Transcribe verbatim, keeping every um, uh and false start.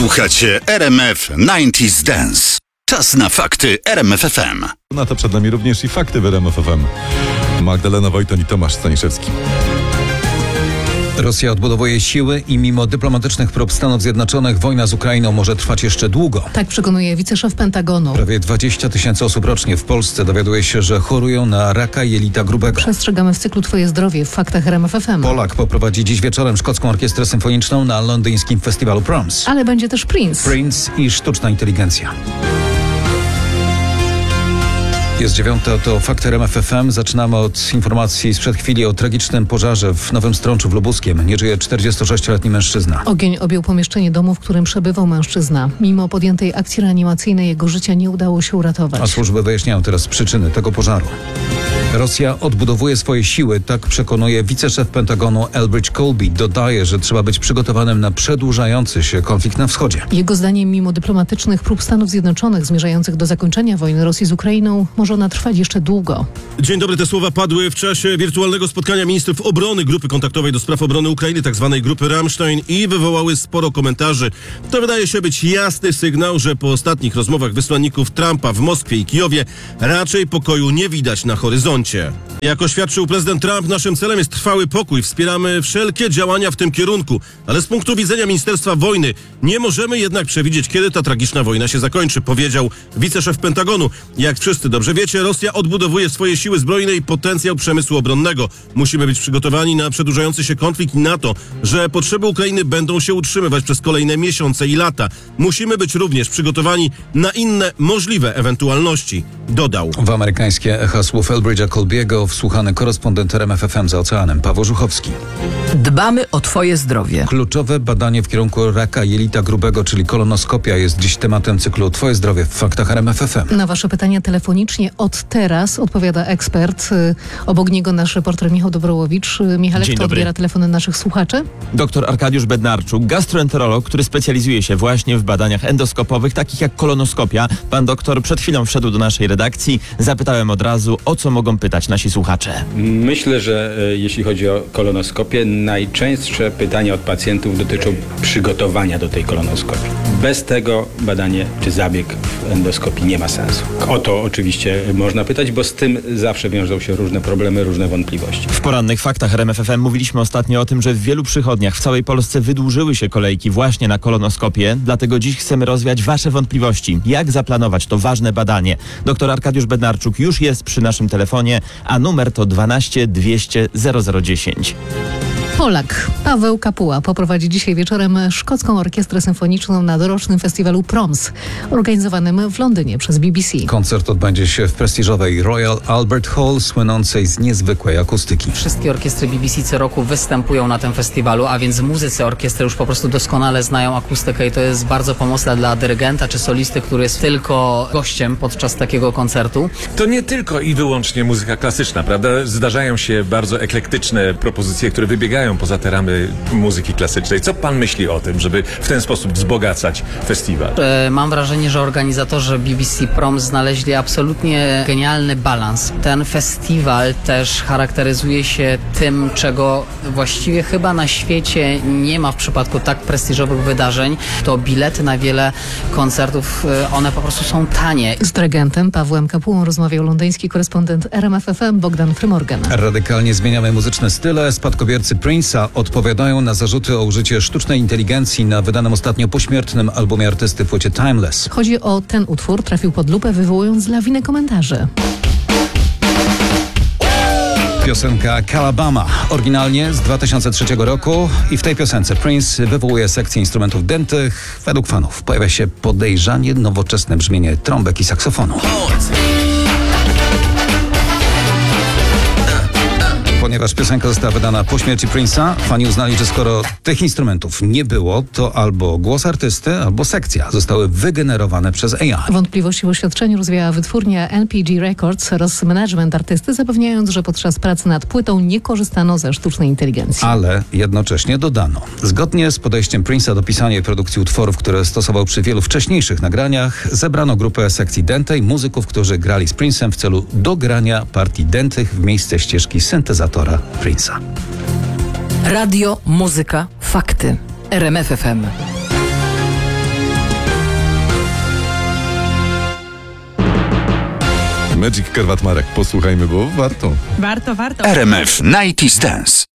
Słuchacie R M F dziewięćdziesiąt Dance. Czas na fakty R M F F M. Na to przed nami również i fakty w R M F F M. Magdalena Wojton i Tomasz Staniszewski. Rosja odbudowuje siły i mimo dyplomatycznych prób Stanów Zjednoczonych wojna z Ukrainą może trwać jeszcze długo. Tak przekonuje wiceszef Pentagonu. Prawie dwadzieścia tysięcy osób rocznie w Polsce dowiaduje się, że chorują na raka jelita grubego. Przestrzegamy w cyklu Twoje zdrowie w faktach R M F F M. Polak poprowadzi dziś wieczorem szkocką orkiestrę symfoniczną na londyńskim festiwalu Proms. Ale będzie też Prince. Prince i sztuczna inteligencja. Jest dziewiąta, to fakty R M F F M. Zaczynamy od informacji sprzed chwili o tragicznym pożarze w Nowym Strączu w Lubuskiem. Nie żyje czterdziestosześcioletni mężczyzna. Ogień objął pomieszczenie domu, w którym przebywał mężczyzna. Mimo podjętej akcji reanimacyjnej jego życia nie udało się uratować. A służby wyjaśniają teraz przyczyny tego pożaru. Rosja odbudowuje swoje siły, tak przekonuje wiceszef Pentagonu Elbridge Colby. Dodaje, że trzeba być przygotowanym na przedłużający się konflikt na wschodzie. Jego zdaniem mimo dyplomatycznych prób Stanów Zjednoczonych zmierzających do zakończenia wojny Rosji z Ukrainą może ona trwać jeszcze długo. Dzień dobry, te słowa padły w czasie wirtualnego spotkania ministrów obrony Grupy Kontaktowej do Spraw Obrony Ukrainy, tzw. Grupy Rammstein, i wywołały sporo komentarzy. To wydaje się być jasny sygnał, że po ostatnich rozmowach wysłanników Trumpa w Moskwie i Kijowie raczej pokoju nie widać na horyzoncie. Jak oświadczył prezydent Trump, naszym celem jest trwały pokój. Wspieramy wszelkie działania w tym kierunku, ale z punktu widzenia Ministerstwa Wojny nie możemy jednak przewidzieć, kiedy ta tragiczna wojna się zakończy, powiedział wiceszef Pentagonu. Jak wszyscy dobrze wiecie, Rosja odbudowuje swoje siły zbrojne i potencjał przemysłu obronnego. Musimy być przygotowani na przedłużający się konflikt i na to, że potrzeby Ukrainy będą się utrzymywać przez kolejne miesiące i lata. Musimy być również przygotowani na inne możliwe ewentualności, dodał. W amerykańskie echa słów Elbridge'a Colby'ego wsłuchany korespondent R M F F M za oceanem Paweł Żuchowski. Dbamy o Twoje zdrowie. Kluczowe badanie w kierunku raka jelita grubego, czyli kolonoskopia, jest dziś tematem cyklu Twoje zdrowie w faktach R M F F M. Na Wasze pytania telefonicznie od teraz odpowiada ekspert. Obok niego nasz reporter Michał Dobrołowicz. Michale, kto odbiera telefony naszych słuchaczy? Doktor Arkadiusz Bednarczuk, gastroenterolog, który specjalizuje się właśnie w badaniach endoskopowych, takich jak kolonoskopia. Pan doktor przed chwilą wszedł do naszej redakcji. Zapytałem od razu, o co mogą pytać nasi słuchacze. Myślę, że e, jeśli chodzi o kolonoskopię, najczęstsze pytania od pacjentów dotyczą przygotowania do tej kolonoskopii. Bez tego badanie czy zabieg w endoskopii nie ma sensu. O to oczywiście można pytać, bo z tym zawsze wiążą się różne problemy, różne wątpliwości. W porannych faktach R M F F M mówiliśmy ostatnio o tym, że w wielu przychodniach w całej Polsce wydłużyły się kolejki właśnie na kolonoskopię, dlatego dziś chcemy rozwiać Wasze wątpliwości. Jak zaplanować to ważne badanie? Doktor Arkadiusz Bednarczuk już jest przy naszym telefonie, a numer to dwanaście dwieście zero zero dziesięć. Polak Paweł Kapuła poprowadzi dzisiaj wieczorem szkocką orkiestrę symfoniczną na dorocznym festiwalu Proms, organizowanym w Londynie przez B B C. Koncert odbędzie się w prestiżowej Royal Albert Hall, słynącej z niezwykłej akustyki. Wszystkie orkiestry B B C co roku występują na tym festiwalu, a więc muzycy orkiestry już po prostu doskonale znają akustykę i to jest bardzo pomocne dla dyrygenta czy solisty, który jest tylko gościem podczas takiego koncertu. To nie tylko i wyłącznie muzyka klasyczna, prawda? Zdarzają się bardzo eklektyczne propozycje, które wybiegają poza te ramy muzyki klasycznej. Co pan myśli o tym, żeby w ten sposób wzbogacać festiwal? E, mam wrażenie, że organizatorzy B B C Proms znaleźli absolutnie genialny balans. Ten festiwal też charakteryzuje się tym, czego właściwie chyba na świecie nie ma w przypadku tak prestiżowych wydarzeń. To bilety na wiele koncertów, e, one po prostu są tanie. Z dyrygentem Pawłem Kapułą rozmawiał londyński korespondent R M F F M Bogdan Frymorgan. Radykalnie zmieniamy muzyczne style. Spadkobiercy Prince'a odpowiadają na zarzuty o użycie sztucznej inteligencji na wydanym ostatnio pośmiertnym albumie artysty płycie Timeless. Chodzi o ten utwór, trafił pod lupę, wywołując lawinę komentarzy. Piosenka Calabama, oryginalnie z dwa tysiące trzeciego roku, i w tej piosence Prince wywołuje sekcję instrumentów dętych. Według fanów pojawia się podejrzanie nowoczesne brzmienie trąbek i saksofonu. Ponieważ piosenka została wydana po śmierci Prince'a, fani uznali, że skoro tych instrumentów nie było, to albo głos artysty, albo sekcja zostały wygenerowane przez A I. Wątpliwości w oświadczeniu rozwiała wytwórnia N P G Records oraz management artysty, zapewniając, że podczas pracy nad płytą nie korzystano ze sztucznej inteligencji. Ale jednocześnie dodano, zgodnie z podejściem Prince'a do pisania i produkcji utworów, które stosował przy wielu wcześniejszych nagraniach, zebrano grupę sekcji dętej, muzyków, którzy grali z Prince'em w celu dogrania partii dętych w miejsce ścieżki syntezatora Prince'a. Radio, muzyka, fakty. R M F F M. Magic Karwat Marek. Posłuchajmy, bo warto. Warto, warto. R M F dziewięćdziesiąt Dance.